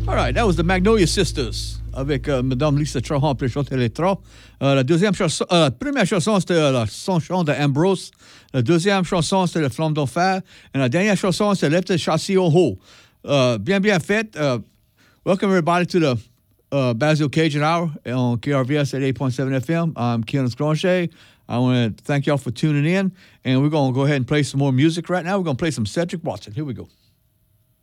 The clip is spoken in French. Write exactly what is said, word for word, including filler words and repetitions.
All right, that was the Magnolia Sisters avec euh, Madame Lisa Trahan puis chanter les trois. Euh, la deuxième chanson, euh, la première chanson c'était euh, la chanson de Ambrose. La deuxième chanson c'était le Flamme d'enfer. Et la dernière chanson c'est Left the Chassis au haut. Euh, bien bien faite. Uh, welcome everybody to the uh, Basil Cajun Hour on K R V S at eight point seven F M. I'm Kenneth Granger. I want to thank y'all for tuning in, and we're going to go ahead and play some more music right now. We're going to play some Cedric Watson. Here we go.